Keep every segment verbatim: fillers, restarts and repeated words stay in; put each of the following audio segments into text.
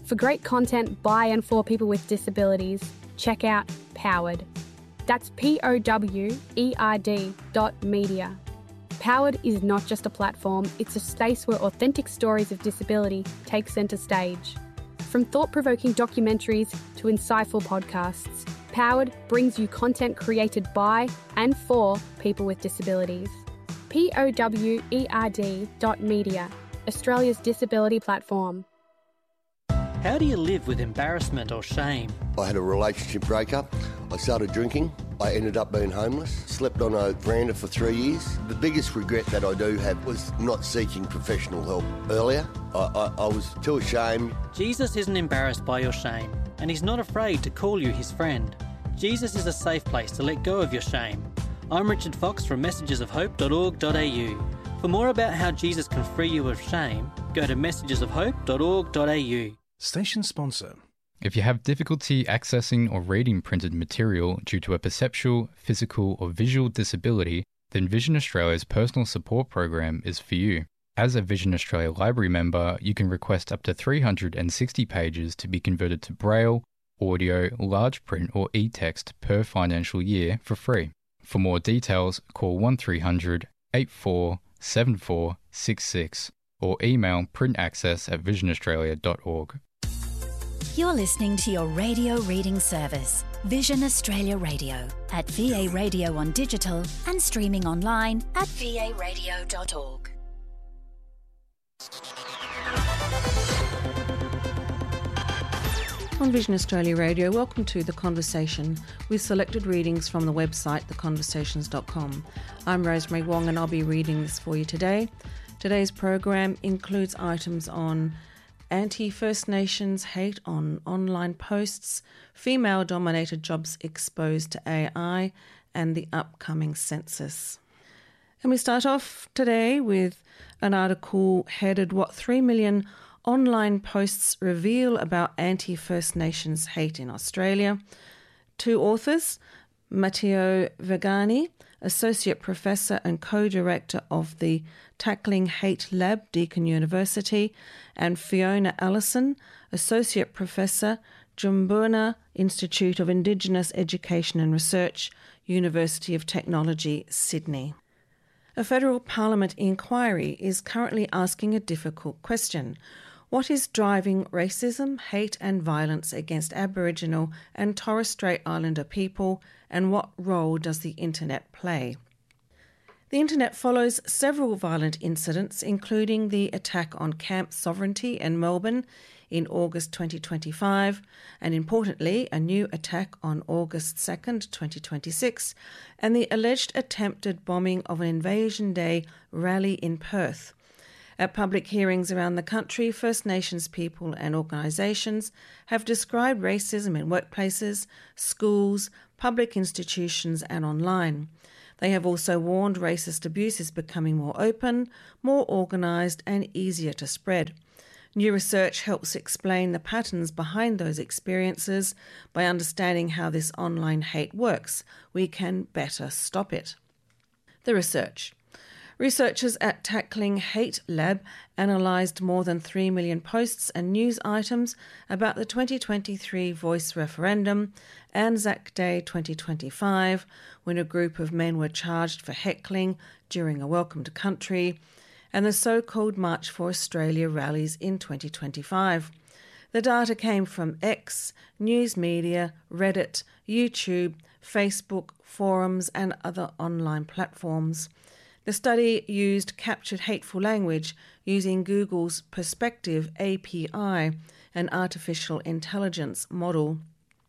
For great content by and for people with disabilities, check out Powered. That's P O W E R D dot media. Powered is not just a platform, it's a space where authentic stories of disability take centre stage. From thought-provoking documentaries to insightful podcasts, Powered brings you content created by and for people with disabilities. P O W E R D dot media, Australia's disability platform. How do you live with embarrassment or shame? I had a relationship breakup. I started drinking. I ended up being homeless. Slept on a veranda for three years. The biggest regret that I do have was not seeking professional help earlier. I, I, I was too ashamed. Jesus isn't embarrassed by your shame, and he's not afraid to call you his friend. Jesus is a safe place to let go of your shame. I'm Richard Fox from messages of hope dot org dot a u. For more about how Jesus can free you of shame, go to messages of hope dot org dot a u. Station sponsor. If you have difficulty accessing or reading printed material due to a perceptual, physical or visual disability, then Vision Australia's personal support program is for you. As a Vision Australia Library member, you can request up to three hundred sixty pages to be converted to Braille, audio, large print or e-text per financial year for free. For more details, call one three hundred eight four seven four six six or email printaccess at vision australia dot org. You're listening to your radio reading service, Vision Australia Radio, at V A Radio on digital and streaming online at v a radio dot org. On Vision Australia Radio, welcome to The Conversation with selected readings from the website the conversations dot com. I'm Rosemary Wong and I'll be reading this for you today. Today's program includes items on anti-First Nations hate on online posts, female-dominated jobs exposed to A I, and the upcoming census. And we start off today with an article headed "What three million Online Posts Reveal About Anti-First Nations Hate in Australia." Two authors, Matteo Vigani, Associate Professor and Co-Director of the Tackling Hate Lab, Deakin University, and Fiona Allison, Associate Professor, Jumbunna Institute of Indigenous Education and Research, University of Technology, Sydney. A federal parliament inquiry is currently asking a difficult question. What is driving racism, hate and violence against Aboriginal and Torres Strait Islander people, and what role does the internet play? The internet follows several violent incidents, including the attack on Camp Sovereignty in Melbourne in August twenty twenty-five, and importantly, a new attack on August second, twenty twenty-six, and the alleged attempted bombing of an Invasion Day rally in Perth. At public hearings around the country, First Nations people and organisations have described racism in workplaces, schools, public institutions and online. They have also warned racist abuse is becoming more open, more organised and easier to spread. New research helps explain the patterns behind those experiences. By understanding how this online hate works, we can better stop it. The research. Researchers at Tackling Hate Lab analysed more than three million posts and news items about the twenty twenty-three Voice referendum, Anzac Day twenty twenty-five, when a group of men were charged for heckling during a Welcome to Country, and the so-called March for Australia rallies in twenty twenty-five. The data came from X, news media, Reddit, YouTube, Facebook, forums and other online platforms. The study used captured hateful language using Google's Perspective A P I, an artificial intelligence model.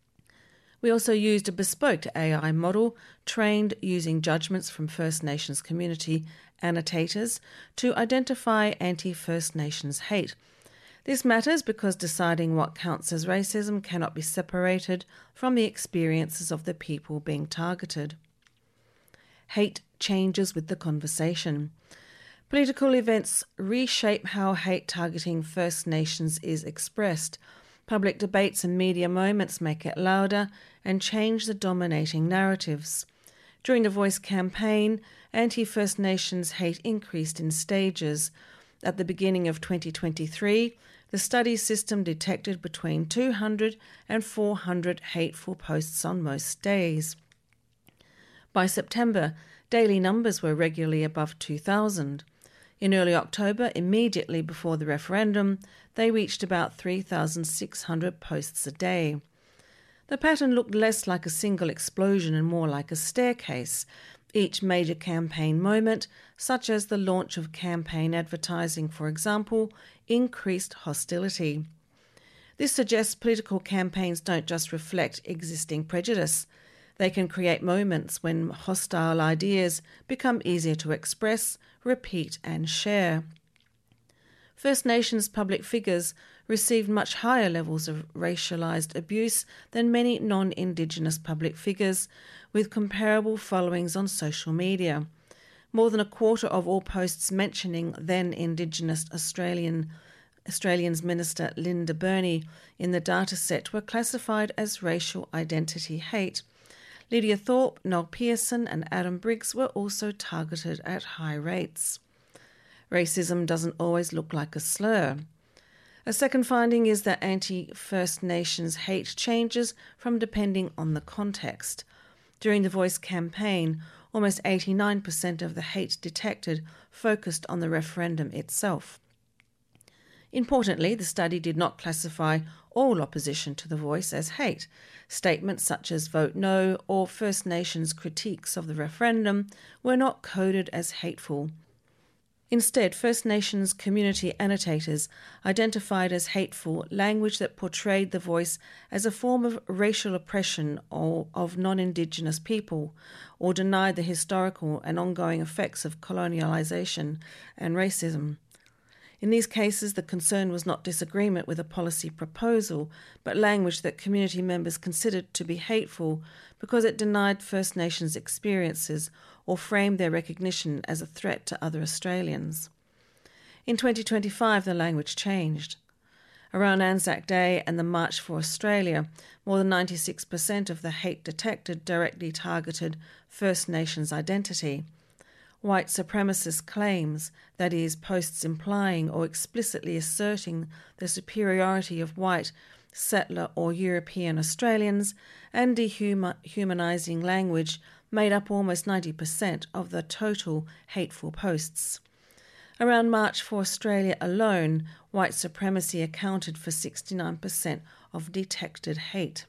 We also used a bespoke A I model trained using judgments from First Nations community annotators to identify anti-First Nations hate. This matters because deciding what counts as racism cannot be separated from the experiences of the people being targeted. Hate changes with the conversation. Political events reshape how hate targeting First Nations is expressed. Public debates and media moments make it louder and change the dominating narratives. During the Voice campaign, anti-First Nations hate increased in stages. At the beginning of twenty twenty-three, the study system detected between two hundred and four hundred hateful posts on most days. By September, daily numbers were regularly above two thousand. In early October, immediately before the referendum, they reached about three thousand six hundred posts a day. The pattern looked less like a single explosion and more like a staircase. Each major campaign moment, such as the launch of campaign advertising, for example, increased hostility. This suggests political campaigns don't just reflect existing prejudice. They can create moments when hostile ideas become easier to express, repeat and share. First Nations public figures received much higher levels of racialised abuse than many non-Indigenous public figures, with comparable followings on social media. More than a quarter of all posts mentioning then Indigenous Australian Australians Minister Linda Burney in the dataset were classified as racial identity hate. Lydia Thorpe, Noel Pearson and Adam Briggs were also targeted at high rates. Racism doesn't always look like a slur. A second finding is that anti-First Nations hate changes from depending on the context. During the Voice campaign, almost eighty-nine percent of the hate detected focused on the referendum itself. Importantly, the study did not classify all opposition to the Voice as hate. Statements such as vote no or First Nations critiques of the referendum were not coded as hateful. Instead, First Nations community annotators identified as hateful language that portrayed the Voice as a form of racial oppression or of non-Indigenous people, or denied the historical and ongoing effects of colonialisation and racism. In these cases, the concern was not disagreement with a policy proposal, but language that community members considered to be hateful because it denied First Nations experiences or framed their recognition as a threat to other Australians. In twenty twenty-five, the language changed. Around Anzac Day and the March for Australia, more than ninety-six percent of the hate detected directly targeted First Nations identity. White supremacist claims, that is, posts implying or explicitly asserting the superiority of white, settler or European Australians, and dehumanising language made up almost ninety percent of the total hateful posts. Around March for Australia alone, white supremacy accounted for sixty-nine percent of detected hate.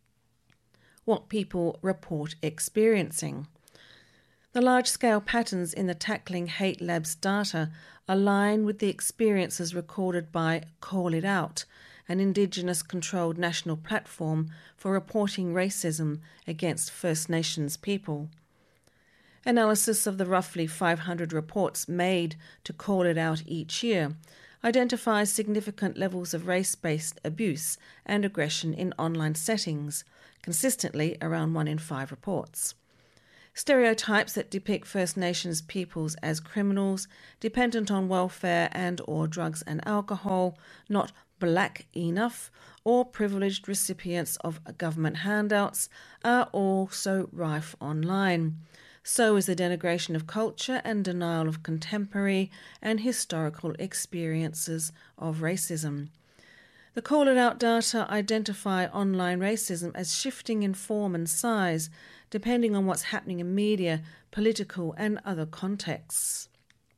What people report experiencing. The large-scale patterns in the Tackling Hate Lab's data align with the experiences recorded by Call It Out, an Indigenous-controlled national platform for reporting racism against First Nations people. Analysis of the roughly five hundred reports made to Call It Out each year identifies significant levels of race-based abuse and aggression in online settings, consistently around one in five reports. Stereotypes that depict First Nations peoples as criminals, dependent on welfare and or drugs and alcohol, not black enough, or privileged recipients of government handouts are also rife online. So is the denigration of culture and denial of contemporary and historical experiences of racism. The Call It Out data identify online racism as shifting in form and size, depending on what's happening in media, political and other contexts.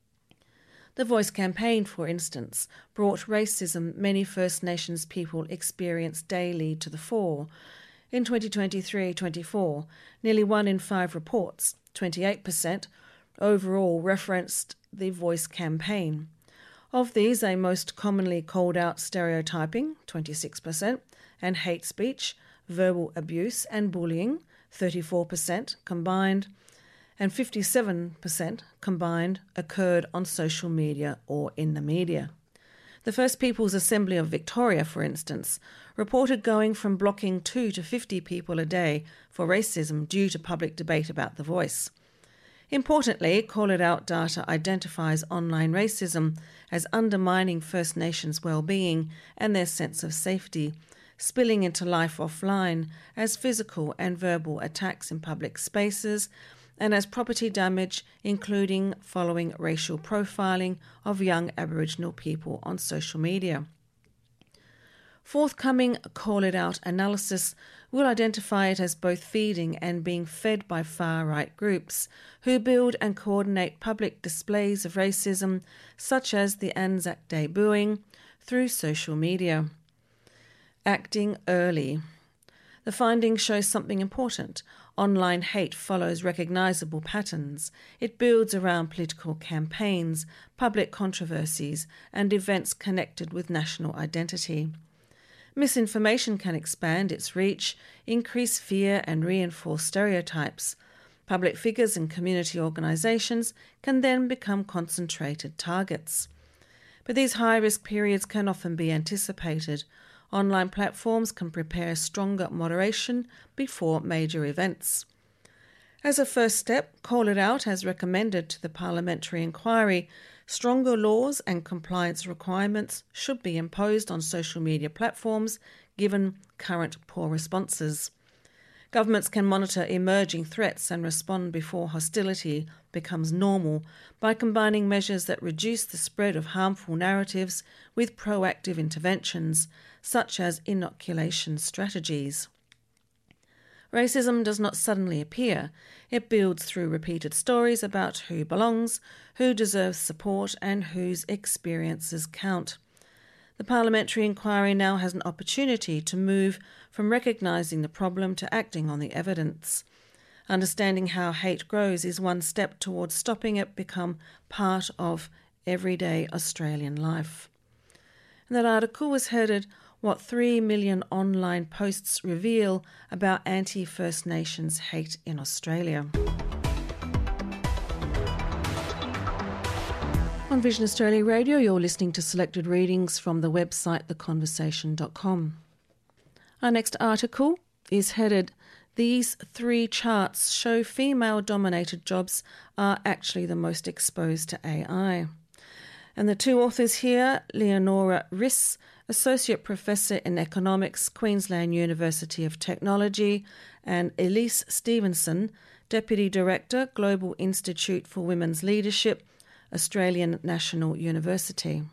The Voice campaign, for instance, brought racism many First Nations people experience daily to the fore. In twenty twenty-three twenty-four, nearly one in five reports, twenty-eight percent, overall referenced the Voice campaign. Of these, a most commonly called out stereotyping, twenty-six percent, and hate speech, verbal abuse and bullying, thirty-four percent combined, and fifty-seven percent combined occurred on social media or in the media. The First Peoples Assembly of Victoria, for instance, reported going from blocking two to fifty people a day for racism due to public debate about the Voice. Importantly, Call It Out data identifies online racism as undermining First Nations well-being and their sense of safety, spilling into life offline as physical and verbal attacks in public spaces, and as property damage, including following racial profiling of young Aboriginal people on social media. Forthcoming Call It Out analysis will identify it as both feeding and being fed by far-right groups who build and coordinate public displays of racism, such as the Anzac Day booing, through social media. Acting early. The findings show something important. Online hate follows recognisable patterns. It builds around political campaigns, public controversies, and events connected with national identity. Misinformation can expand its reach, increase fear and reinforce stereotypes. Public figures and community organisations can then become concentrated targets. But these high-risk periods can often be anticipated. Online platforms can prepare stronger moderation before major events. As a first step, Call It Out has recommended to the parliamentary inquiry stronger laws and compliance requirements should be imposed on social media platforms given current poor responses. Governments can monitor emerging threats and respond before hostility becomes normal by combining measures that reduce the spread of harmful narratives with proactive interventions, such as inoculation strategies. Racism does not suddenly appear. It builds through repeated stories about who belongs, who deserves support, and whose experiences count. The parliamentary inquiry now has an opportunity to move from recognising the problem to acting on the evidence. Understanding how hate grows is one step towards stopping it become part of everyday Australian life. And that article was headed, "What three million online posts reveal about anti-First Nations hate in Australia." On Vision Australia Radio, you're listening to selected readings from the website the conversation dot com. Our next article is headed, "These three charts show female-dominated jobs are actually the most exposed to A I." And the two authors here, Leonora Riss, Associate Professor in Economics, Queensland University of Technology, and Elise Stevenson, Deputy Director, Global Institute for Women's Leadership, Australian National University.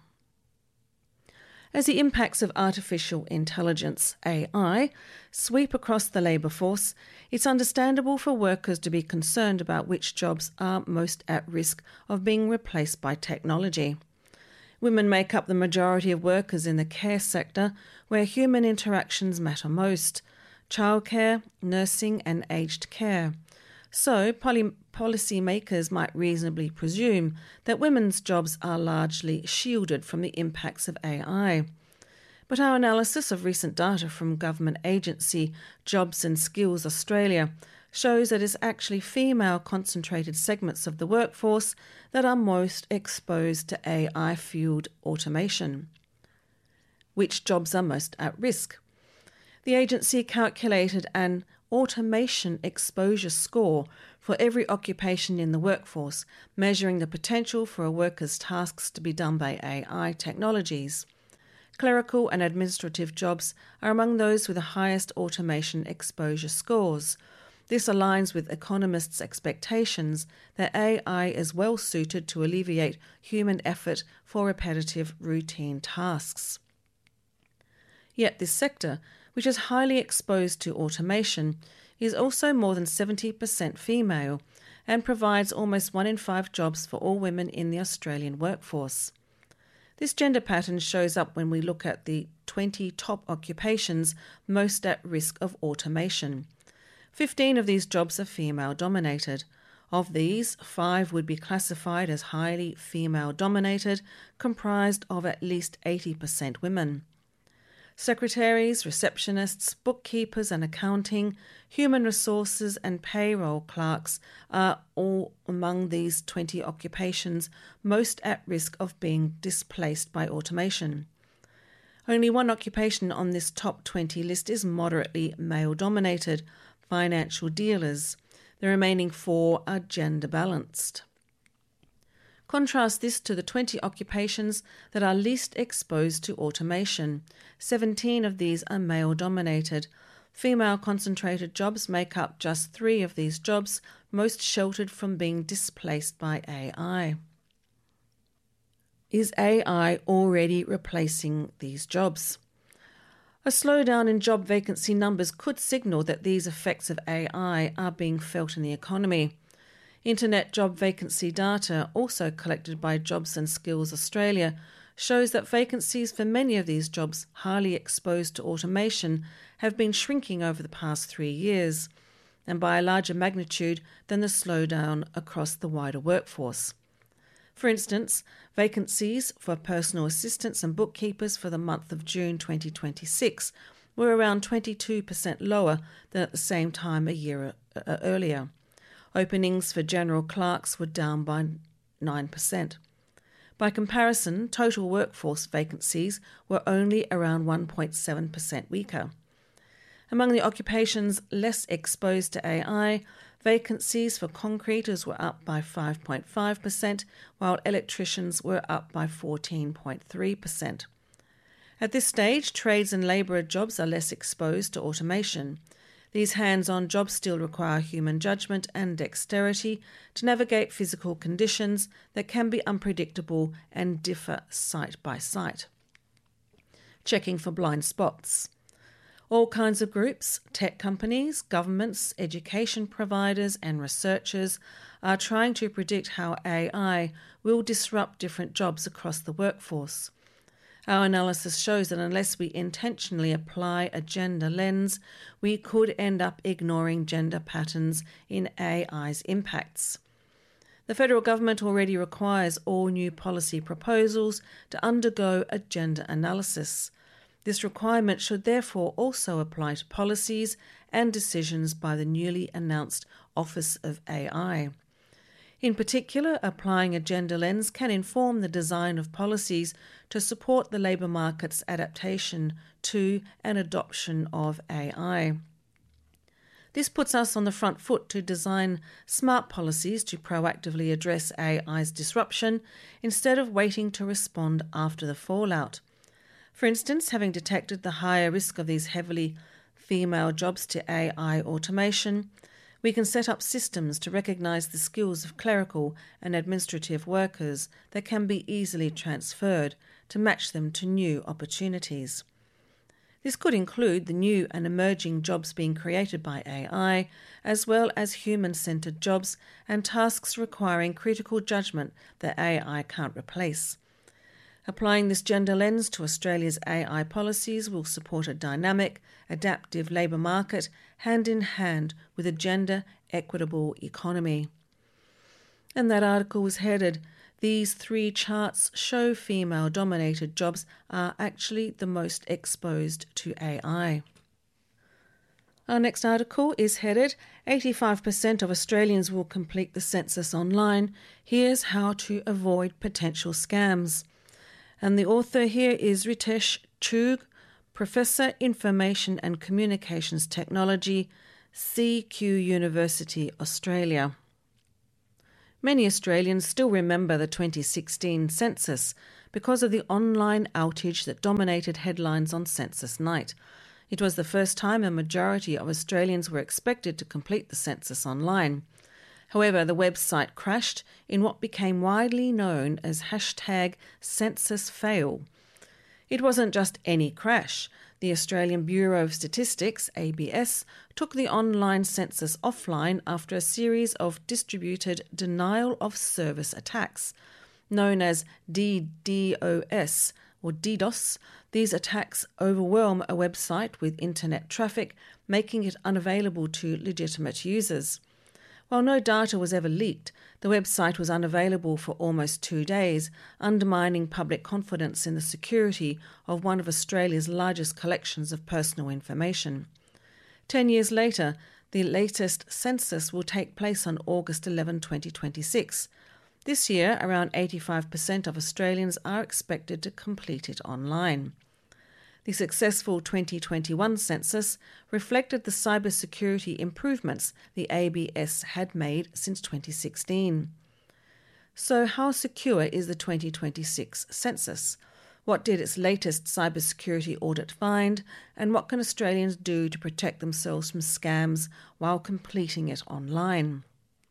As the impacts of artificial intelligence, A I, sweep across the labour force, it's understandable for workers to be concerned about which jobs are most at risk of being replaced by technology. Women make up the majority of workers in the care sector, where human interactions matter most: childcare, nursing and aged care. So, poly- policymakers might reasonably presume that women's jobs are largely shielded from the impacts of A I. But our analysis of recent data from government agency Jobs and Skills Australia shows that it's actually female-concentrated segments of the workforce that are most exposed to A I-fueled automation. Which jobs are most at risk? The agency calculated an automation exposure score for every occupation in the workforce, measuring the potential for a worker's tasks to be done by A I technologies. Clerical and administrative jobs are among those with the highest automation exposure scores. This aligns with economists' expectations that A I is well suited to alleviate human effort for repetitive routine tasks. Yet this sector, which is highly exposed to automation, is also more than seventy percent female and provides almost one in five jobs for all women in the Australian workforce. This gender pattern shows up when we look at the twenty top occupations most at risk of automation. Fifteen of these jobs are female-dominated. Of these, five would be classified as highly female-dominated, comprised of at least eighty percent women. Secretaries, receptionists, bookkeepers and accounting, human resources and payroll clerks are all among these twenty occupations most at risk of being displaced by automation. Only one occupation on this top twenty list is moderately male-dominated: financial dealers. The remaining four are gender-balanced. Contrast this to the twenty occupations that are least exposed to automation. seventeen of these are male-dominated. Female-concentrated jobs make up just three of these jobs, most sheltered from being displaced by A I. Is A I already replacing these jobs? A slowdown in job vacancy numbers could signal that these effects of A I are being felt in the economy. Internet job vacancy data, also collected by Jobs and Skills Australia, shows that vacancies for many of these jobs highly exposed to automation have been shrinking over the past three years, and by a larger magnitude than the slowdown across the wider workforce. For instance, vacancies for personal assistants and bookkeepers for the month of June twenty twenty-six were around twenty-two percent lower than at the same time a year earlier. Openings for general clerks were down by nine percent. By comparison, total workforce vacancies were only around one point seven percent weaker. Among the occupations less exposed to A I, vacancies for concreters were up by five point five percent, while electricians were up by fourteen point three percent. At this stage, trades and labourer jobs are less exposed to automation. These hands-on jobs still require human judgment and dexterity to navigate physical conditions that can be unpredictable and differ site by site. Checking for blind spots. All kinds of groups, tech companies, governments, education providers and researchers are trying to predict how A I will disrupt different jobs across the workforce. Our analysis shows that unless we intentionally apply a gender lens, we could end up ignoring gender patterns in A I's impacts. The federal government already requires all new policy proposals to undergo a gender analysis. This requirement should therefore also apply to policies and decisions by the newly announced Office of A I. In particular, applying a gender lens can inform the design of policies to support the labour market's adaptation to and adoption of A I. This puts us on the front foot to design smart policies to proactively address A I's disruption instead of waiting to respond after the fallout. For instance, having detected the higher risk of these heavily female jobs to A I automation, we can set up systems to recognise the skills of clerical and administrative workers that can be easily transferred to match them to new opportunities. This could include the new and emerging jobs being created by A I, as well as human-centred jobs and tasks requiring critical judgment that A I can't replace. Applying this gender lens to Australia's A I policies will support a dynamic, adaptive labour market hand in hand with a gender-equitable economy. And that article was headed, "These three charts show female-dominated jobs are actually the most exposed to A I." Our next article is headed, eighty-five percent of Australians will complete the census online. Here's how to avoid potential scams. And the author here is Ritesh Chugh, Professor Information and Communications Technology, C Q University, Australia. Many Australians still remember the twenty sixteen census because of the online outage that dominated headlines on census night. It was the first time a majority of Australians were expected to complete the census online. However, the website crashed in what became widely known as hashtag census fail. It wasn't just any crash. The Australian Bureau of Statistics, A B S, took the online census offline after a series of distributed denial of service attacks. Known as D DoS or DDoS, these attacks overwhelm a website with internet traffic, making it unavailable to legitimate users. While no data was ever leaked, the website was unavailable for almost two days, undermining public confidence in the security of one of Australia's largest collections of personal information. Ten years later, the latest census will take place on August eleventh, twenty twenty-six. This year, around eighty-five percent of Australians are expected to complete it online. The successful twenty twenty-one census reflected the cybersecurity improvements the A B S had made since twenty sixteen. So how secure is the twenty twenty-six census? What did its latest cybersecurity audit find? And what can Australians do to protect themselves from scams while completing it online?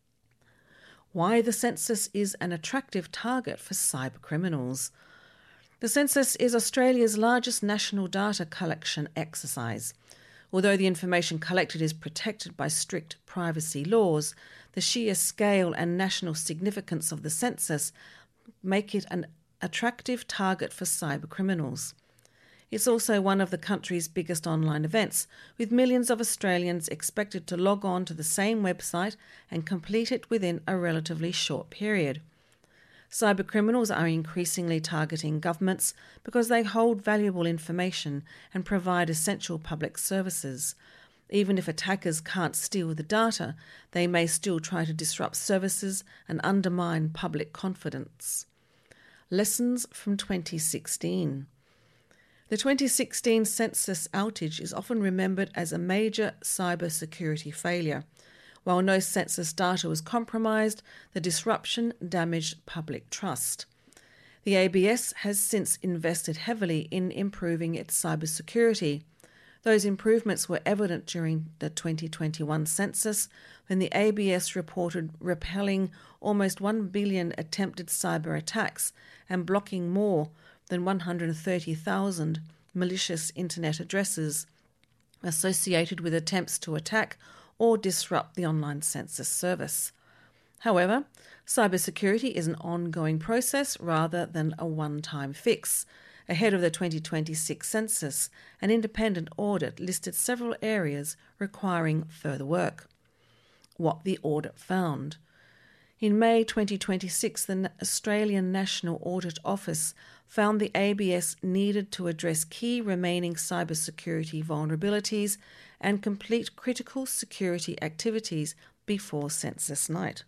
Why the census is an attractive target for cyber criminals. The census is Australia's largest national data collection exercise. Although the information collected is protected by strict privacy laws, the sheer scale and national significance of the census make it an attractive target for cyber criminals. It's also one of the country's biggest online events, with millions of Australians expected to log on to the same website and complete it within a relatively short period. Cybercriminals are increasingly targeting governments because they hold valuable information and provide essential public services. Even if attackers can't steal the data, they may still try to disrupt services and undermine public confidence. Lessons from twenty sixteen. The twenty sixteen census outage is often remembered as a major cybersecurity failure. While no census data was compromised, the disruption damaged public trust. The A B S has since invested heavily in improving its cybersecurity. Those improvements were evident during the twenty twenty-one census, when the A B S reported repelling almost one billion attempted cyber attacks and blocking more than one hundred thirty thousand malicious internet addresses associated with attempts to attack or disrupt the online census service. However, cybersecurity is an ongoing process rather than a one-time fix. Ahead of the twenty twenty-six census, an independent audit listed several areas requiring further work. What the audit found. In May twenty twenty-six, the Australian National Audit Office found the A B S needed to address key remaining cybersecurity vulnerabilities and complete critical security activities before census night.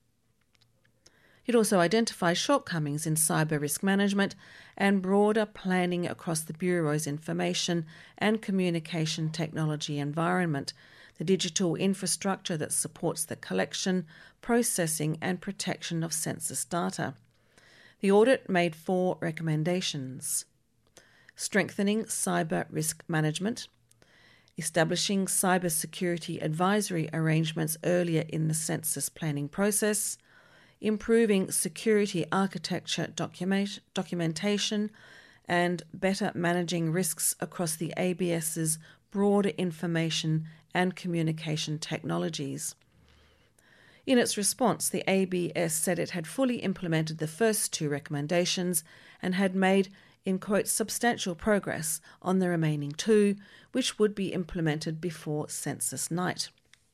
It also identifies shortcomings in cyber risk management and broader planning across the Bureau's information and communication technology environment, the digital infrastructure that supports the collection, processing and protection of census data. The audit made four recommendations: strengthening cyber risk management, establishing cybersecurity advisory arrangements earlier in the census planning process, improving security architecture document, documentation, and better managing risks across the ABS's broader information and communication technologies. In its response, the A B S said it had fully implemented the first two recommendations and had made, in quote, substantial progress on the remaining two, which would be implemented before census night.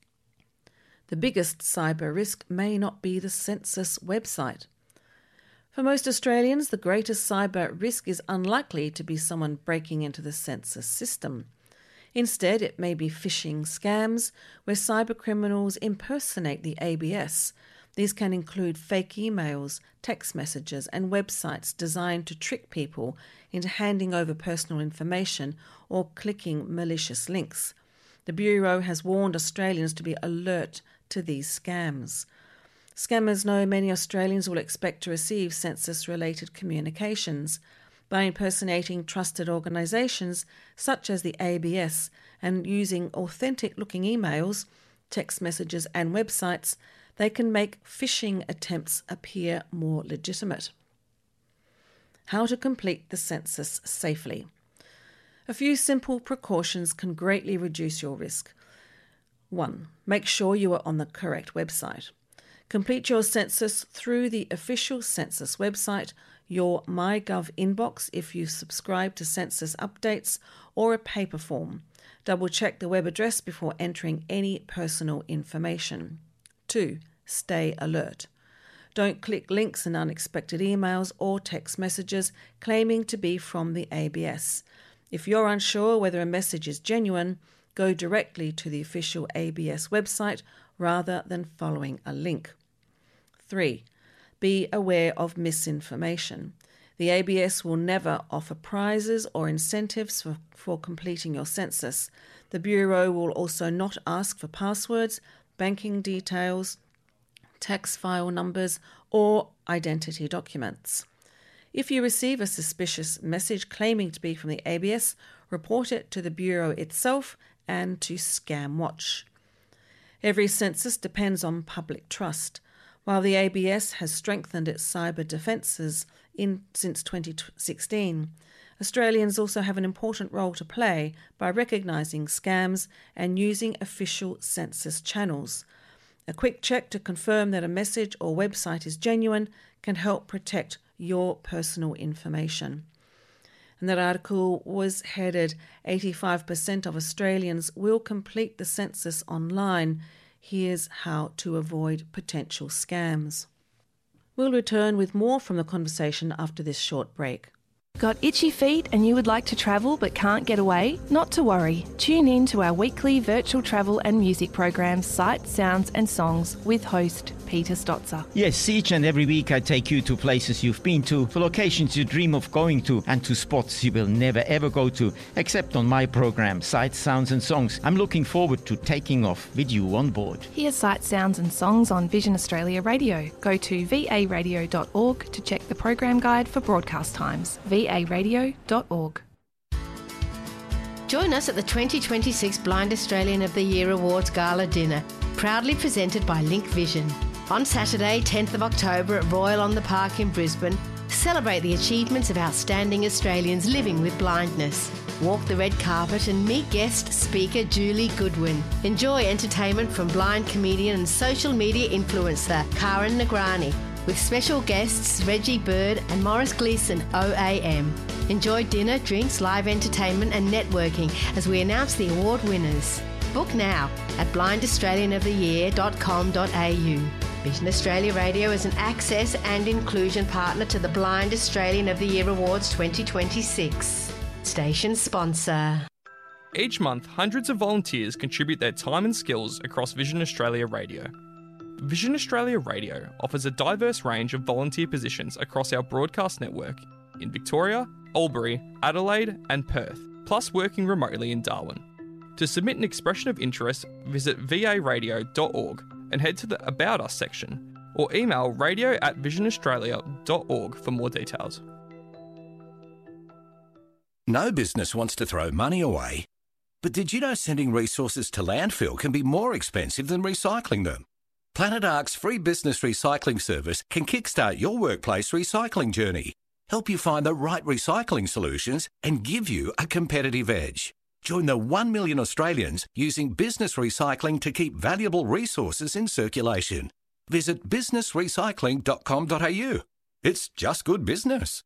The biggest cyber risk may not be the census website. For most Australians, the greatest cyber risk is unlikely to be someone breaking into the census system. Instead, it may be phishing scams, where cybercriminals impersonate the A B S. These can include fake emails, text messages, and websites designed to trick people into handing over personal information or clicking malicious links. The Bureau has warned Australians to be alert to these scams. Scammers know many Australians will expect to receive census-related communications. By impersonating trusted organisations such as the A B S and using authentic-looking emails, text messages and websites, they can make phishing attempts appear more legitimate. How to complete the census safely. A few simple precautions can greatly reduce your risk. one. Make sure you are on the correct website. Complete your census through the official census website, your MyGov inbox if you subscribe to census updates, or a paper form. Double-check the web address before entering any personal information. two. Stay alert. Don't click links in unexpected emails or text messages claiming to be from the A B S. If you're unsure whether a message is genuine, go directly to the official A B S website rather than following a link. three. Be aware of misinformation. The A B S will never offer prizes or incentives for, for completing your census. The Bureau will also not ask for passwords, banking details, tax file numbers, or identity documents. If you receive a suspicious message claiming to be from the A B S, report it to the Bureau itself and to ScamWatch. Every census depends on public trust. While the A B S has strengthened its cyber defences in since twenty sixteen, Australians also have an important role to play by recognising scams and using official census channels. A quick check to confirm that a message or website is genuine can help protect your personal information. And that article was headed, eighty-five percent of Australians will complete the census online. Here's how to avoid potential scams. We'll return with more from the conversation after this short break. Got itchy feet and you would like to travel but can't get away? Not to worry. Tune in to our weekly virtual travel and music programs, Sights, Sounds and Songs with host Peter Stotzer. Yes, each and every week I take you to places you've been to, for locations you dream of going to, and to spots you will never ever go to, except on my program, Sights, Sounds and Songs. I'm looking forward to taking off with you on board. Hear Sights, Sounds and Songs on Vision Australia Radio. Go to v a radio dot org to check the program guide for broadcast times. v a radio dot org. Join us at the twenty twenty-six Blind Australian of the Year Awards Gala Dinner, proudly presented by Link Vision. On Saturday, tenth of October at Royal on the Park in Brisbane, celebrate the achievements of outstanding Australians living with blindness. Walk the red carpet and meet guest speaker Julie Goodwin. Enjoy entertainment from blind comedian and social media influencer Karen Nagrani, with special guests Reggie Bird and Morris Gleeson O A M. Enjoy dinner, drinks, live entertainment and networking as we announce the award winners. Book now at blind australian of the year dot com dot a u. Vision Australia Radio is an access and inclusion partner to the Blind Australian of the Year Awards twenty twenty-six. Station sponsor. Each month, hundreds of volunteers contribute their time and skills across Vision Australia Radio. Vision Australia Radio offers a diverse range of volunteer positions across our broadcast network in Victoria, Albury, Adelaide and Perth, plus working remotely in Darwin. To submit an expression of interest, visit v a radio dot org and head to the About Us section, or email radio at vision australia dot org for more details. No business wants to throw money away, but did you know sending resources to landfill can be more expensive than recycling them? Planet Ark's free business recycling service can kickstart your workplace recycling journey, help you find the right recycling solutions and give you a competitive edge. Join the one million Australians using business recycling to keep valuable resources in circulation. Visit business recycling dot com dot a u. It's just good business.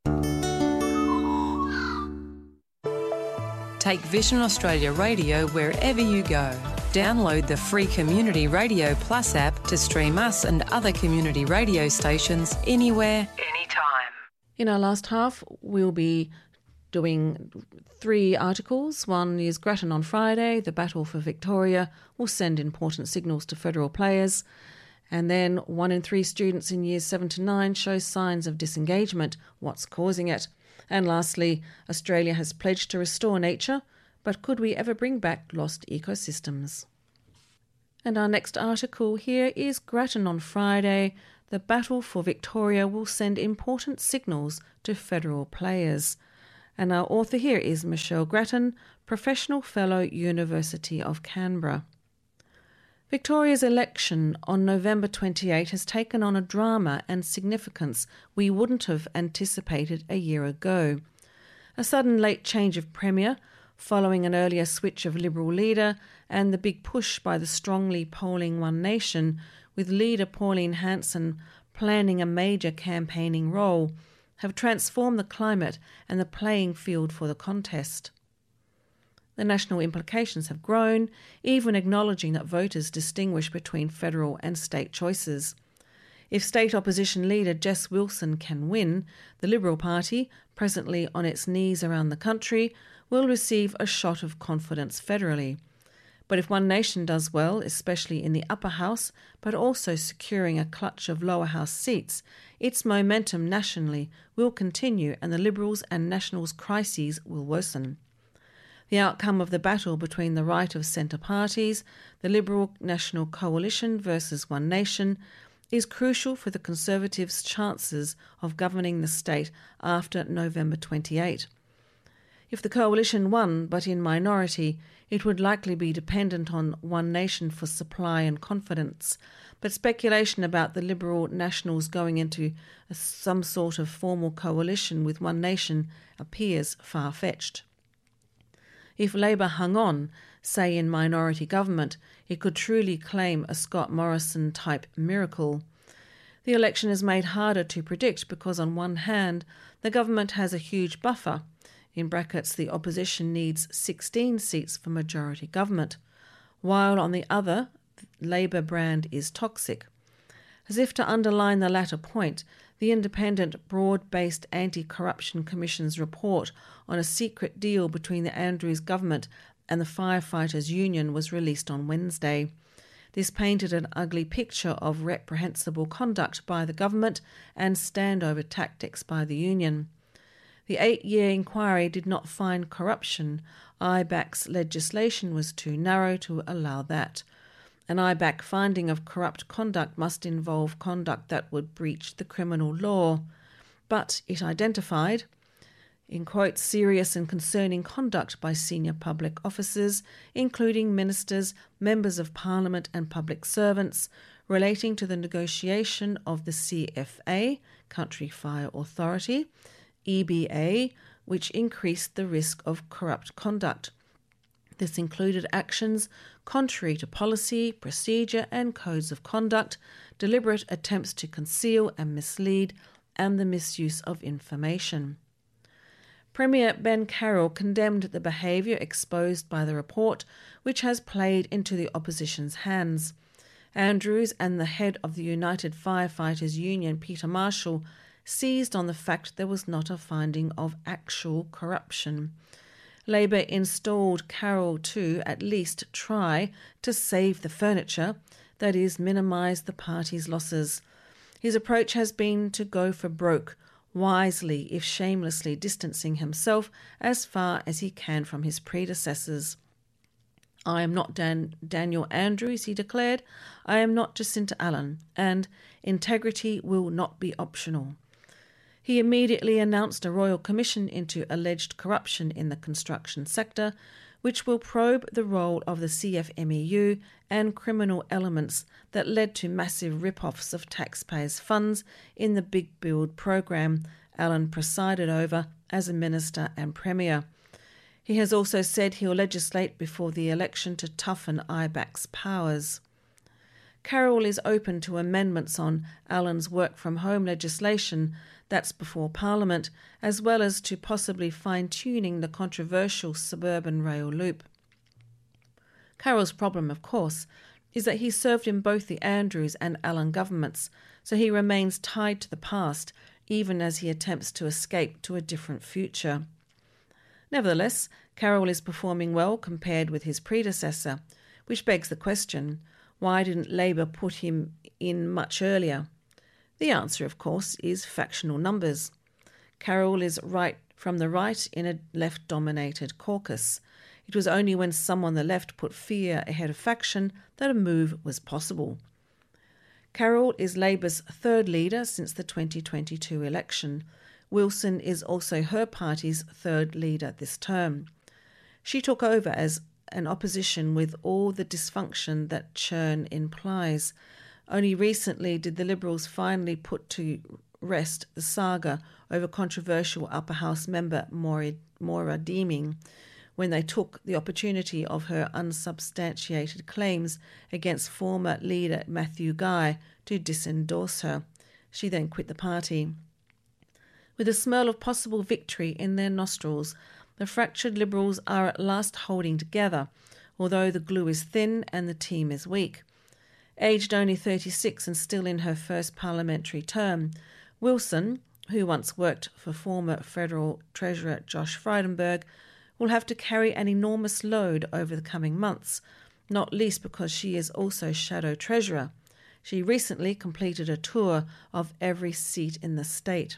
Take Vision Australia Radio wherever you go. Download the free Community Radio Plus app to stream us and other community radio stations anywhere, anytime. In our last half, we'll be doing three articles. One is Grattan on Friday, the battle for Victoria will send important signals to federal players. And then one in three students in years seven to nine shows signs of disengagement. What's causing it? And lastly, Australia has pledged to restore nature, but could we ever bring back lost ecosystems? And our next article here is Grattan on Friday, the battle for Victoria will send important signals to federal players. And our author here is Michelle Grattan, Professional Fellow, University of Canberra. Victoria's election on November twenty-eighth has taken on a drama and significance we wouldn't have anticipated a year ago. A sudden late change of Premier, following an earlier switch of Liberal leader, and the big push by the strongly polling One Nation, with leader Pauline Hanson planning a major campaigning role, have transformed the climate and the playing field for the contest. The national implications have grown, even acknowledging that voters distinguish between federal and state choices. If state opposition leader Jess Wilson can win, the Liberal Party, presently on its knees around the country, will receive a shot of confidence federally. But if One Nation does well, especially in the upper house, but also securing a clutch of lower house seats, its momentum nationally will continue and the Liberals and Nationals' crises will worsen. The outcome of the battle between the right of centre parties, the Liberal National Coalition versus One Nation, is crucial for the Conservatives' chances of governing the state after November twenty-eighth. If the coalition won, but in minority, it would likely be dependent on One Nation for supply and confidence. But speculation about the Liberal Nationals going into a, some sort of formal coalition with One Nation appears far-fetched. If Labor hung on, say in minority government, it could truly claim a Scott Morrison-type miracle. The election is made harder to predict because on one hand, the government has a huge buffer. In brackets, the opposition needs sixteen seats for majority government, while on the other, Labor brand is toxic. As if to underline the latter point, the independent, broad-based Anti-Corruption Commission's report on a secret deal between the Andrews government and the Firefighters Union was released on Wednesday. This painted an ugly picture of reprehensible conduct by the government and standover tactics by the union. The eight-year inquiry did not find corruption. I BAC's legislation was too narrow to allow that. An I BAC finding of corrupt conduct must involve conduct that would breach the criminal law. But it identified, in quotes, serious and concerning conduct by senior public officers, including ministers, members of parliament and public servants, relating to the negotiation of the C F A, Country Fire Authority, E B A, which increased the risk of corrupt conduct. This included actions contrary to policy, procedure and codes of conduct, deliberate attempts to conceal and mislead, and the misuse of information. Premier Ben Carroll condemned the behaviour exposed by the report, which has played into the opposition's hands. Andrews and the head of the United Firefighters Union, Peter Marshall, seized on the fact there was not a finding of actual corruption. Labor installed Carroll to at least try to save the furniture, that is, minimise the party's losses. His approach has been to go for broke, wisely if shamelessly distancing himself as far as he can from his predecessors. I am not Dan- Daniel Andrews, he declared. I am not Jacinta Allen, and integrity will not be optional. He immediately announced a royal commission into alleged corruption in the construction sector, which will probe the role of the C F M E U and criminal elements that led to massive rip-offs of taxpayers' funds in the Big Build program Allen presided over as a minister and premier. He has also said he'll legislate before the election to toughen I BAC's powers. Carroll is open to amendments on Allen's work-from-home legislation that's before Parliament, as well as to possibly fine-tuning the controversial suburban rail loop. Carroll's problem, of course, is that he served in both the Andrews and Allen governments, so he remains tied to the past, even as he attempts to escape to a different future. Nevertheless, Carroll is performing well compared with his predecessor, which begs the question, why didn't Labor put him in much earlier? The answer, of course, is factional numbers. Carroll is right from the right in a left-dominated caucus. It was only when some on the left put fear ahead of faction that a move was possible. Carroll is Labor's third leader since the twenty twenty-two election. Wilson is also her party's third leader this term. She took over as an opposition with all the dysfunction that churn implies. Only recently did the Liberals finally put to rest the saga over controversial Upper House member Maura, Maura Deeming, when they took the opportunity of her unsubstantiated claims against former leader Matthew Guy to disendorse her. She then quit the party. With a smell of possible victory in their nostrils, the fractured Liberals are at last holding together, although the glue is thin and the team is weak. Aged only thirty-six and still in her first parliamentary term, Wilson, who once worked for former Federal Treasurer Josh Frydenberg, will have to carry an enormous load over the coming months, not least because she is also Shadow Treasurer. She recently completed a tour of every seat in the state.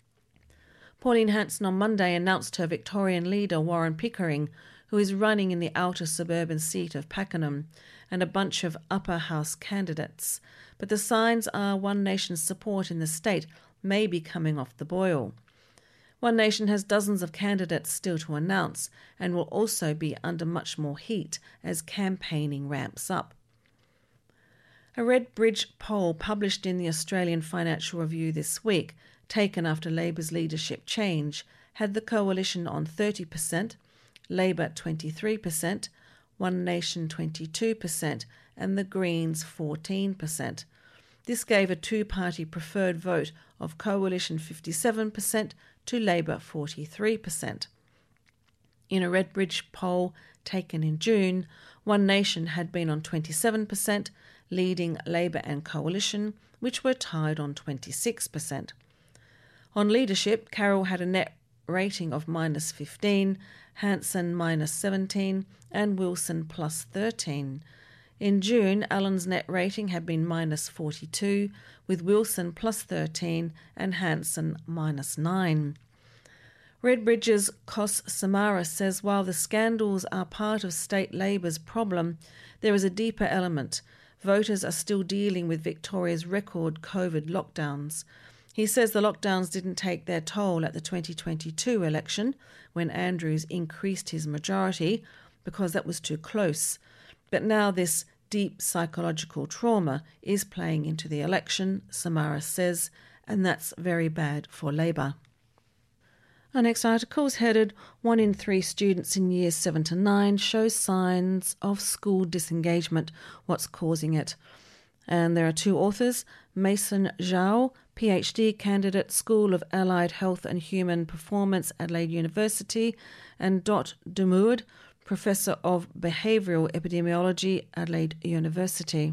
Pauline Hanson on Monday announced her Victorian leader Warren Pickering, who is running in the outer suburban seat of Pakenham, and a bunch of upper house candidates. But the signs are One Nation's support in the state may be coming off the boil. One Nation has dozens of candidates still to announce and will also be under much more heat as campaigning ramps up. A Redbridge poll published in the Australian Financial Review this week, taken after Labor's leadership change, had the Coalition on thirty percent, Labor twenty-three percent, One Nation twenty-two percent and the Greens fourteen percent. This gave a two-party preferred vote of Coalition fifty-seven percent to Labor forty-three percent. In a Redbridge poll taken in June, One Nation had been on twenty-seven percent, leading Labor and Coalition, which were tied on twenty-six percent. On leadership, Carroll had a net rating of minus fifteen, Hanson minus seventeen, and Wilson plus thirteen. In June, Allen's net rating had been minus forty-two, with Wilson plus thirteen and Hanson minus nine. Redbridge's Kos Samara says while the scandals are part of state Labor's problem, there is a deeper element. Voters are still dealing with Victoria's record COVID lockdowns. He says the lockdowns didn't take their toll at the twenty twenty-two election, when Andrews increased his majority, because that was too close. But now this deep psychological trauma is playing into the election, Samara says, and that's very bad for Labor. Our next article is headed, One in three students in years seven to nine show signs of school disengagement. What's causing it? And there are two authors, Mason Zhao, PhD candidate, School of Allied Health and Human Performance, Adelaide University, and Dot Demood, Professor of Behavioural Epidemiology, Adelaide University.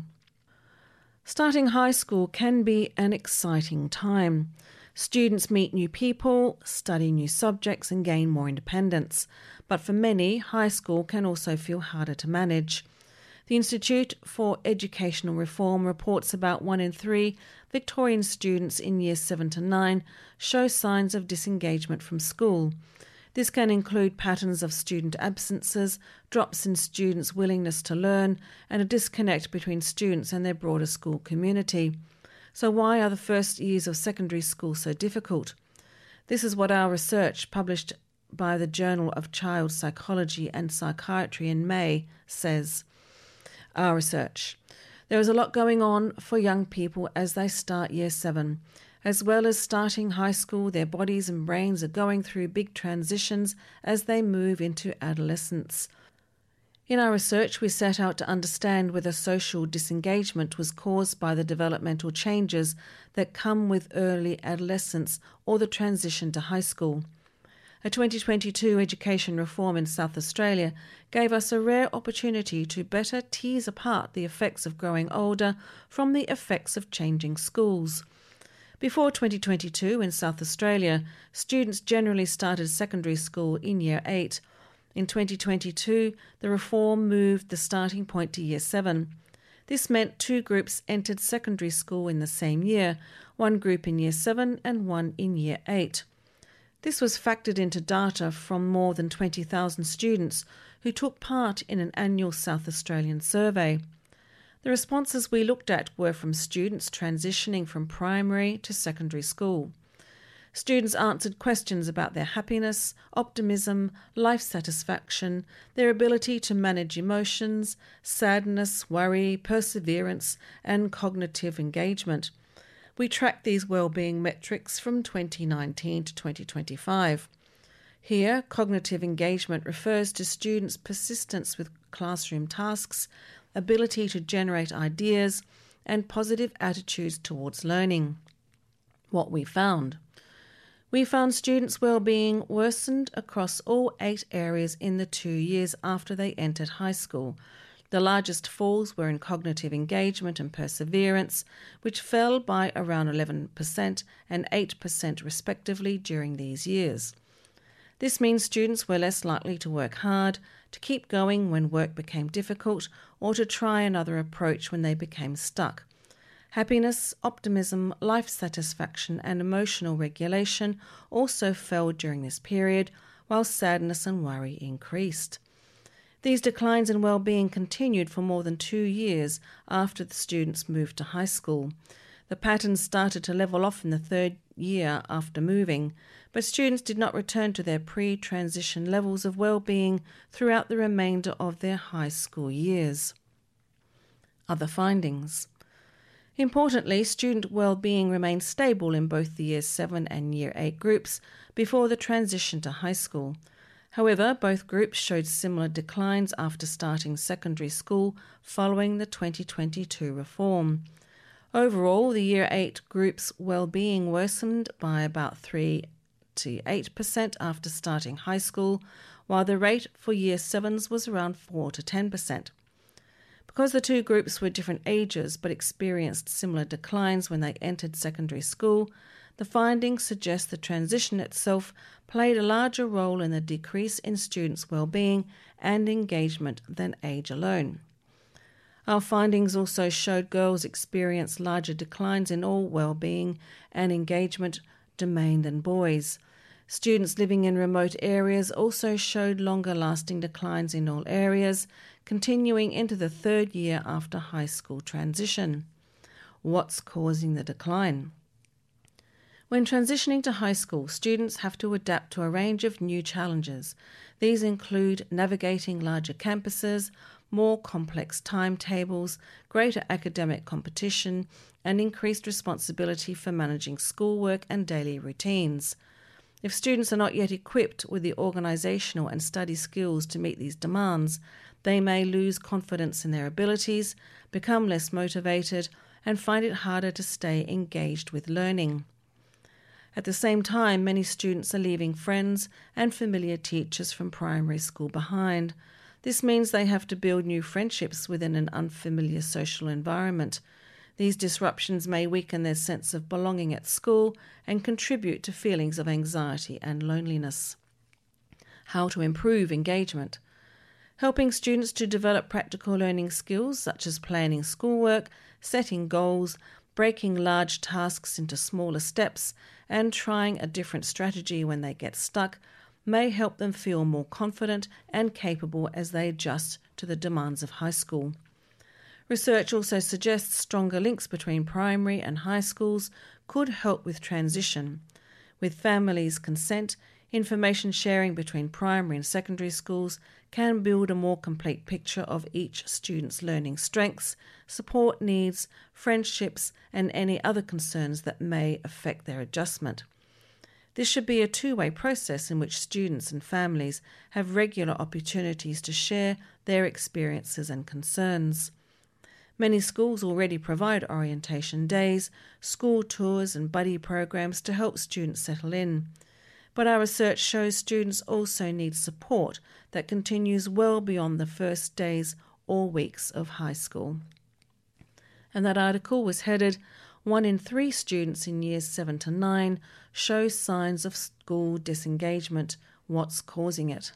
Starting high school can be an exciting time. Students meet new people, study new subjects and gain more independence. But for many, high school can also feel harder to manage. The Institute for Educational Reform reports about one in three Victorian students in years seven to nine show signs of disengagement from school. This can include patterns of student absences, drops in students' willingness to learn, and a disconnect between students and their broader school community. So why are the first years of secondary school so difficult? This is what our research, published by the Journal of Child Psychology and Psychiatry in May, says. Our research. There is a lot going on for young people as they start year seven. As well as starting high school, their bodies and brains are going through big transitions as they move into adolescence. In our research, we set out to understand whether social disengagement was caused by the developmental changes that come with early adolescence or the transition to high school. A twenty twenty-two education reform in South Australia gave us a rare opportunity to better tease apart the effects of growing older from the effects of changing schools. Before twenty twenty-two in South Australia, students generally started secondary school in year eight. In twenty twenty-two, the reform moved the starting point to year seven. This meant two groups entered secondary school in the same year, one group in year seven and one in year eight. This was factored into data from more than twenty thousand students who took part in an annual South Australian survey. The responses we looked at were from students transitioning from primary to secondary school. Students answered questions about their happiness, optimism, life satisfaction, their ability to manage emotions, sadness, worry, perseverance, and cognitive engagement. We tracked these well-being metrics from twenty nineteen to twenty twenty-five. Here, cognitive engagement refers to students' persistence with classroom tasks, ability to generate ideas, and positive attitudes towards learning. What we found. We found students' well-being worsened across all eight areas in the two years after they entered high school. The largest falls were in cognitive engagement and perseverance, which fell by around eleven percent and eight percent respectively during these years. This means students were less likely to work hard, to keep going when work became difficult, or to try another approach when they became stuck. Happiness, optimism, life satisfaction and emotional regulation also fell during this period, while sadness and worry increased. These declines in well-being continued for more than two years after the students moved to high school. The patterns started to level off in the third year after moving, but students did not return to their pre-transition levels of well-being throughout the remainder of their high school years. Other findings. Importantly, student well-being remained stable in both the Year seven and Year eight groups before the transition to high school. However, both groups showed similar declines after starting secondary school following the twenty twenty-two reform. Overall, the Year eight group's well-being worsened by about three to eight percent after starting high school, while the rate for Year sevens was around four to ten percent. Because the two groups were different ages but experienced similar declines when they entered secondary school, the findings suggest the transition itself played a larger role in the decrease in students' well-being and engagement than age alone. Our findings also showed girls experienced larger declines in all well-being and engagement domain than boys. Students living in remote areas also showed longer-lasting declines in all areas, continuing into the third year after high school transition. What's causing the decline? When transitioning to high school, students have to adapt to a range of new challenges. These include navigating larger campuses, more complex timetables, greater academic competition, and increased responsibility for managing schoolwork and daily routines. If students are not yet equipped with the organisational and study skills to meet these demands, they may lose confidence in their abilities, become less motivated, and find it harder to stay engaged with learning. At the same time, many students are leaving friends and familiar teachers from primary school behind. This means they have to build new friendships within an unfamiliar social environment. These disruptions may weaken their sense of belonging at school and contribute to feelings of anxiety and loneliness. How to improve engagement. Helping students to develop practical learning skills such as planning schoolwork, setting goals, breaking large tasks into smaller steps, and trying a different strategy when they get stuck may help them feel more confident and capable as they adjust to the demands of high school. Research also suggests stronger links between primary and high schools could help with transition. With families' consent, information sharing between primary and secondary schools can build a more complete picture of each student's learning strengths, support needs, friendships, and any other concerns that may affect their adjustment. This should be a two-way process in which students and families have regular opportunities to share their experiences and concerns. Many schools already provide orientation days, school tours, and buddy programs to help students settle in. But our research shows students also need support that continues well beyond the first days or weeks of high school. And that article was headed, One in three students in years seven to nine show signs of school disengagement. What's causing it?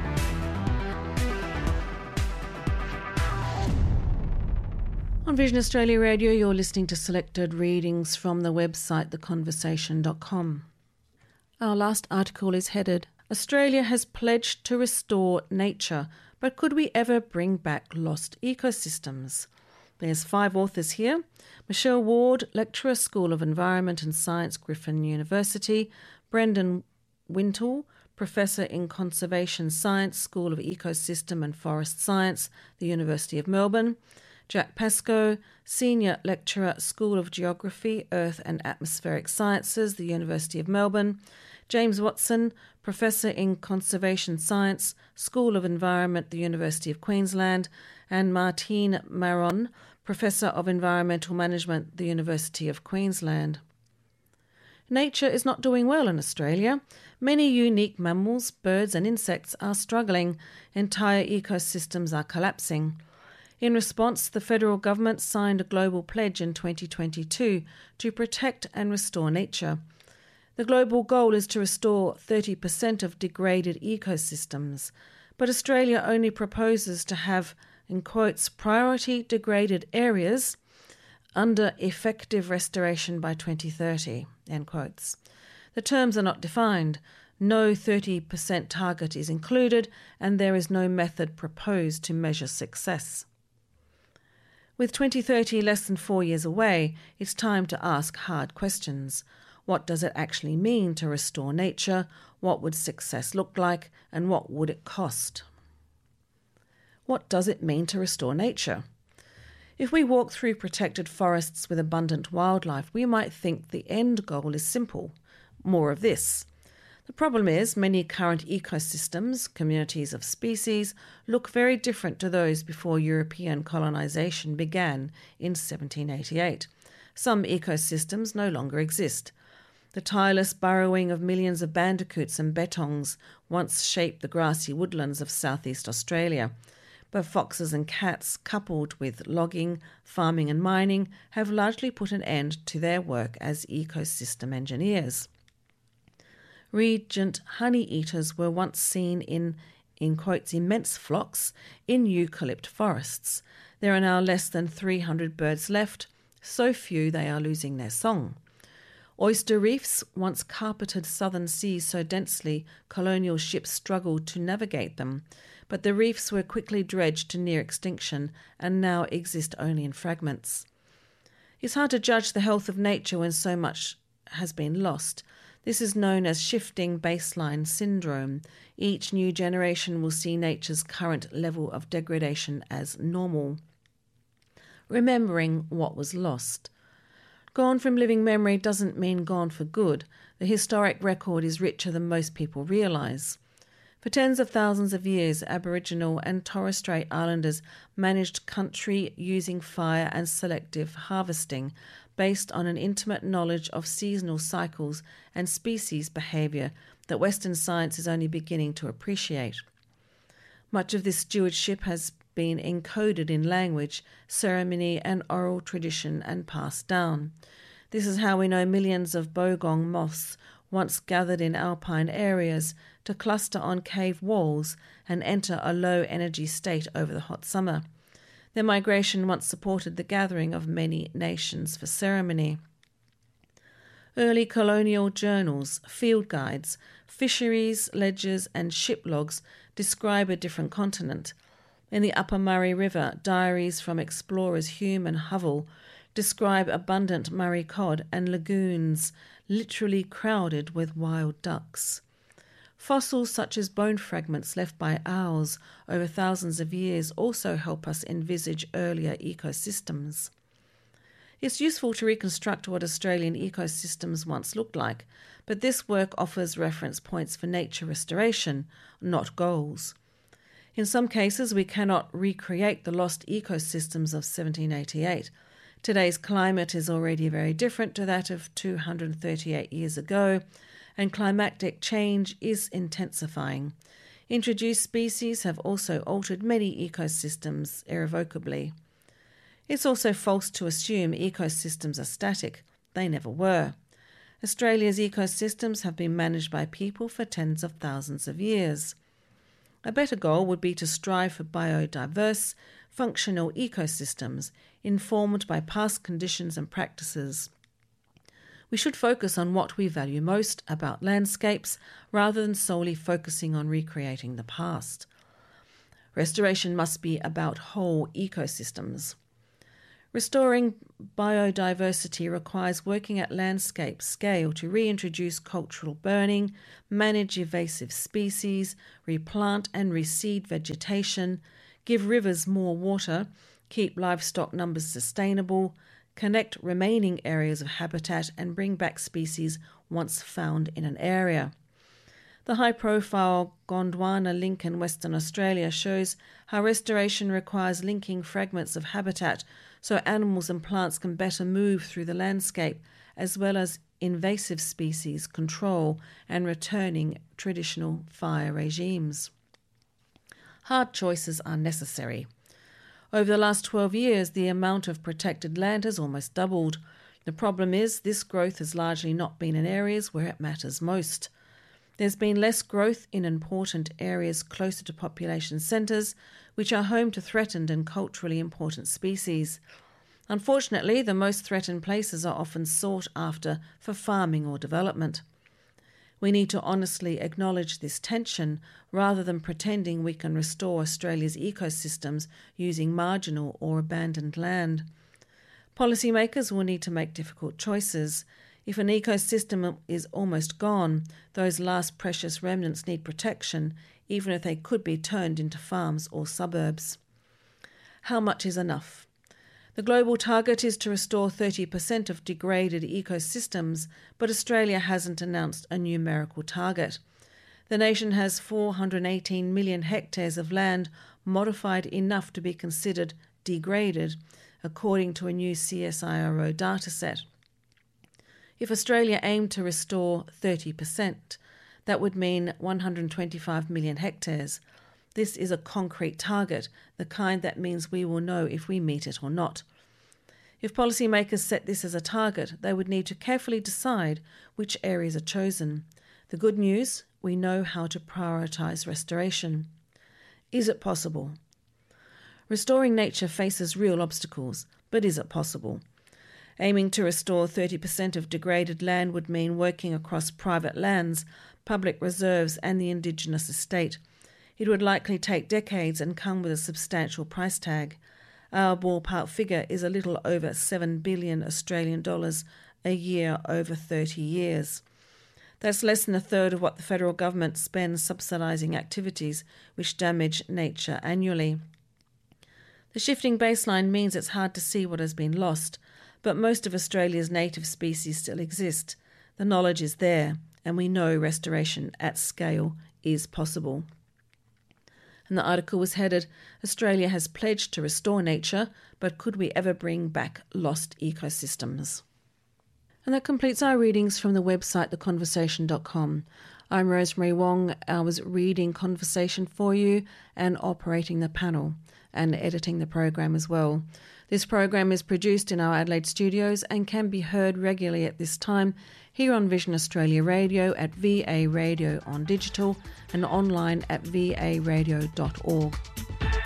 On Vision Australia Radio, you're listening to selected readings from the website the conversation dot com. Our last article is headed, Australia has pledged to restore nature, but could we ever bring back lost ecosystems? There's five authors here. Michelle Ward, Lecturer, School of Environment and Science, Griffin University. Brendan Wintle, Professor in Conservation Science, School of Ecosystem and Forest Science, the University of Melbourne. Jack Pascoe, Senior Lecturer, School of Geography, Earth and Atmospheric Sciences, the University of Melbourne. James Watson, Professor in Conservation Science, School of Environment, the University of Queensland. And Martine Maron, Professor of Environmental Management, the University of Queensland. Nature is not doing well in Australia. Many unique mammals, birds and insects are struggling. Entire ecosystems are collapsing. In response, the federal government signed a global pledge in twenty twenty-two to protect and restore nature. The global goal is to restore thirty percent of degraded ecosystems, but Australia only proposes to have, in quotes, priority degraded areas under effective restoration by twenty thirty, end quotes. The terms are not defined. No thirty percent target is included, and there is no method proposed to measure success. With twenty thirty less than four years away, it's time to ask hard questions. What does it actually mean to restore nature? What would success look like? And what would it cost? What does it mean to restore nature? If we walk through protected forests with abundant wildlife, we might think the end goal is simple: more of this. The problem is many current ecosystems, communities of species, look very different to those before European colonisation began in seventeen eighty-eight. Some ecosystems no longer exist. The tireless burrowing of millions of bandicoots and bettongs once shaped the grassy woodlands of southeast Australia, but foxes and cats, coupled with logging, farming and mining, have largely put an end to their work as ecosystem engineers. Regent honey-eaters were once seen in, in quotes, immense flocks in eucalypt forests. There are now less than three hundred birds left, so few they are losing their song. Oyster reefs once carpeted southern seas so densely colonial ships struggled to navigate them, but the reefs were quickly dredged to near extinction and now exist only in fragments. It's hard to judge the health of nature when so much has been lost. This is known as shifting baseline syndrome. Each new generation will see nature's current level of degradation as normal. Remembering what was lost. Gone from living memory doesn't mean gone for good. The historic record is richer than most people realise. For tens of thousands of years, Aboriginal and Torres Strait Islanders managed country using fire and selective harvesting, based on an intimate knowledge of seasonal cycles and species behaviour that Western science is only beginning to appreciate. Much of this stewardship has been encoded in language, ceremony and oral tradition and passed down. This is how we know millions of bogong moths once gathered in alpine areas to cluster on cave walls and enter a low energy state over the hot summer. Their migration once supported the gathering of many nations for ceremony. Early colonial journals, field guides, fisheries, ledgers and ship logs describe a different continent. In the Upper Murray River, diaries from explorers Hume and Hovell describe abundant Murray cod and lagoons literally crowded with wild ducks. Fossils such as bone fragments left by owls over thousands of years also help us envisage earlier ecosystems. It's useful to reconstruct what Australian ecosystems once looked like, but this work offers reference points for nature restoration, not goals. In some cases, we cannot recreate the lost ecosystems of seventeen eighty-eight. Today's climate is already very different to that of two hundred thirty-eight years ago, and climatic change is intensifying. Introduced species have also altered many ecosystems irrevocably. It's also false to assume ecosystems are static. They never were. Australia's ecosystems have been managed by people for tens of thousands of years. A better goal would be to strive for biodiverse, functional ecosystems informed by past conditions and practices. We should focus on what we value most about landscapes rather than solely focusing on recreating the past. Restoration must be about whole ecosystems. Restoring biodiversity requires working at landscape scale to reintroduce cultural burning, manage invasive species, replant and reseed vegetation, give rivers more water, keep livestock numbers sustainable, connect remaining areas of habitat and bring back species once found in an area. The high-profile Gondwana link in Western Australia shows how restoration requires linking fragments of habitat so animals and plants can better move through the landscape, as well as invasive species control and returning traditional fire regimes. Hard choices are necessary. Over the last twelve years, the amount of protected land has almost doubled. The problem is this growth has largely not been in areas where it matters most. There's been less growth in important areas closer to population centres, which are home to threatened and culturally important species. Unfortunately, the most threatened places are often sought after for farming or development. We need to honestly acknowledge this tension rather than pretending we can restore Australia's ecosystems using marginal or abandoned land. Policymakers will need to make difficult choices. If an ecosystem is almost gone, those last precious remnants need protection, even if they could be turned into farms or suburbs. How much is enough? The global target is to restore thirty percent of degraded ecosystems, but Australia hasn't announced a numerical target. The nation has four hundred eighteen million hectares of land modified enough to be considered degraded, according to a new C S I R O dataset. If Australia aimed to restore thirty percent, that would mean one hundred twenty-five million hectares. This is a concrete target, the kind that means we will know if we meet it or not. If policymakers set this as a target, they would need to carefully decide which areas are chosen. The good news, we know how to prioritise restoration. Is it possible? Restoring nature faces real obstacles, but is it possible? Aiming to restore thirty percent of degraded land would mean working across private lands, public reserves and the Indigenous estate. It would likely take decades and come with a substantial price tag. Our ballpark figure is a little over seven billion Australian dollars a year over thirty years. That's less than a third of what the federal government spends subsidising activities which damage nature annually. The shifting baseline means it's hard to see what has been lost, but most of Australia's native species still exist. The knowledge is there, and we know restoration at scale is possible. And the article was headed, Australia has pledged to restore nature, but could we ever bring back lost ecosystems? And that completes our readings from the website the conversation dot com. I'm Rosemary Wong. I was reading Conversation for you and operating the panel and editing the program as well. This program is produced in our Adelaide studios and can be heard regularly at this time here on Vision Australia Radio, at V A Radio on digital, and online at v a radio dot org.